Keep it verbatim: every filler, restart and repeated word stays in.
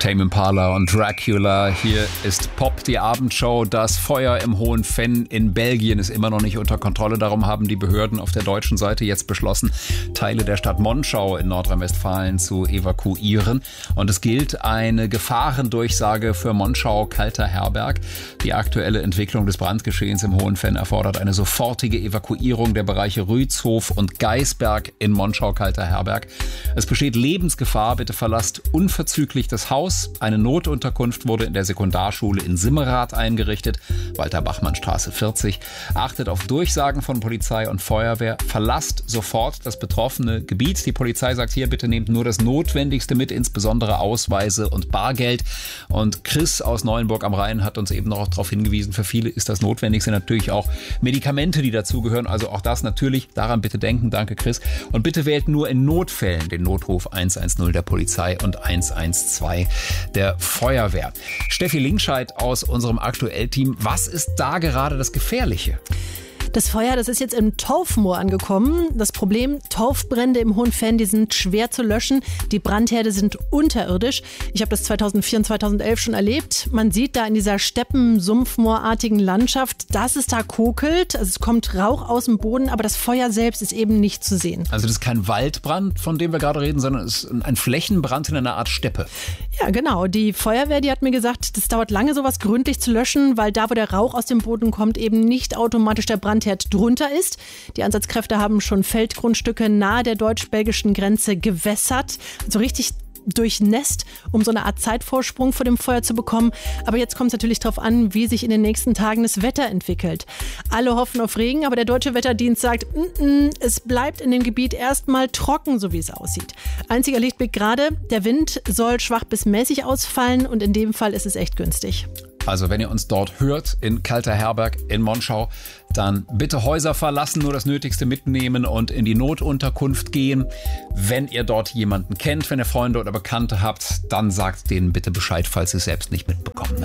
Tame Impala und Dracula. Hier ist Pop, die Abendshow. Das Feuer im Hohen Venn in Belgien ist immer noch nicht unter Kontrolle. Darum haben die Behörden auf der deutschen Seite jetzt beschlossen, Teile der Stadt Monschau in Nordrhein-Westfalen zu evakuieren. Und es gilt eine Gefahrendurchsage für Monschau-Kalter-Herberg. Die aktuelle Entwicklung des Brandgeschehens im Hohen Venn erfordert eine sofortige Evakuierung der Bereiche Rützhof und Geisberg in Monschau-Kalter-Herberg. Es besteht Lebensgefahr. Bitte verlasst unverzüglich das Haus. Eine Notunterkunft wurde in der Sekundarschule in Simmerath eingerichtet, Walter-Bachmann-Straße vierzig. Achtet auf Durchsagen von Polizei und Feuerwehr. Verlasst sofort das betroffene Gebiet. Die Polizei sagt hier, bitte nehmt nur das Notwendigste mit, insbesondere Ausweise und Bargeld. Und Chris aus Neuenburg am Rhein hat uns eben noch darauf hingewiesen, für viele ist das Notwendigste natürlich auch Medikamente, die dazugehören. Also auch das natürlich, daran bitte denken. Danke, Chris. Und bitte wählt nur in Notfällen den Notruf eins eins null der Polizei und eins eins zwei der Feuerwehr. Steffi Linkscheid aus unserem Aktuell-Team. Was ist da gerade das Gefährliche? Das Feuer, das ist jetzt im Torfmoor angekommen. Das Problem, Torfbrände im Hohen Venn, die sind schwer zu löschen. Die Brandherde sind unterirdisch. Ich habe das zweitausendvier und zweitausendelf schon erlebt. Man sieht da in dieser Steppen-Sumpfmoorartigen Landschaft, dass es da kokelt. Also es kommt Rauch aus dem Boden, aber das Feuer selbst ist eben nicht zu sehen. Also das ist kein Waldbrand, von dem wir gerade reden, sondern es ist ein Flächenbrand in einer Art Steppe. Ja, genau. Die Feuerwehr, die hat mir gesagt, das dauert lange, sowas gründlich zu löschen, weil da, wo der Rauch aus dem Boden kommt, eben nicht automatisch der Brandherd drunter ist. Die Einsatzkräfte haben schon Feldgrundstücke nahe der deutsch-belgischen Grenze gewässert, also richtig durchnässt, um so eine Art Zeitvorsprung vor dem Feuer zu bekommen. Aber jetzt kommt es natürlich darauf an, wie sich in den nächsten Tagen das Wetter entwickelt. Alle hoffen auf Regen, aber der Deutsche Wetterdienst sagt, mm -mm, es bleibt in dem Gebiet erstmal trocken, so wie es aussieht. Einziger Lichtblick gerade, der Wind soll schwach bis mäßig ausfallen und in dem Fall ist es echt günstig. Also wenn ihr uns dort hört, in Kalter-Herberg in Monschau, dann bitte Häuser verlassen, nur das Nötigste mitnehmen und in die Notunterkunft gehen. Wenn ihr dort jemanden kennt, wenn ihr Freunde oder Bekannte habt, dann sagt denen bitte Bescheid, falls sie es selbst nicht mitbekommen.